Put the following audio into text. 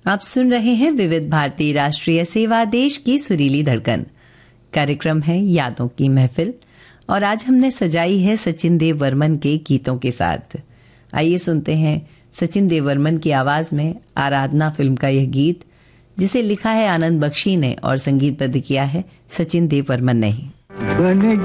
आप सुन रहे हैं विविध भारती राष्ट्रीय सेवा देश की सुरीली धड़कन। कार्यक्रम है यादों की महफिल और आज हमने सजाई है सचिन देव वर्मन के गीतों के साथ। आइए सुनते हैं सचिन देव वर्मन की आवाज में आराधना फिल्म का यह गीत, जिसे लिखा है आनंद बख्शी ने और संगीतबद्ध किया है सचिन देव वर्मन ने ही।